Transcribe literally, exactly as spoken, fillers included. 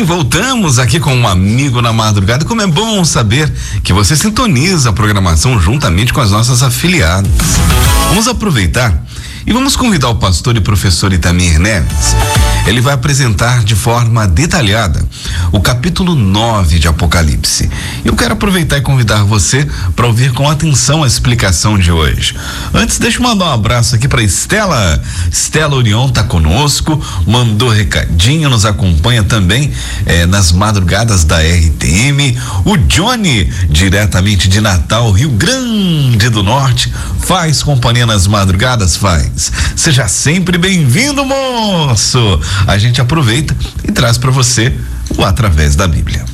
bem, voltamos aqui com um amigo na madrugada. Como é bom saber que você sintoniza a programação juntamente com as nossas afiliadas. Vamos aproveitar e vamos convidar o pastor e professor Itamir Neves. Ele vai apresentar de forma detalhada o capítulo nove de Apocalipse. Eu quero aproveitar e convidar você para ouvir com atenção a explicação de hoje. Antes, deixa eu mandar um abraço aqui para Estela. Estela Orion tá conosco, mandou recadinho, nos acompanha também eh, nas madrugadas da R T M. O Johnny, diretamente de Natal, Rio Grande do Norte, faz companhia nas madrugadas, faz. Seja sempre bem-vindo, moço. A gente aproveita e traz para você o Através da Bíblia.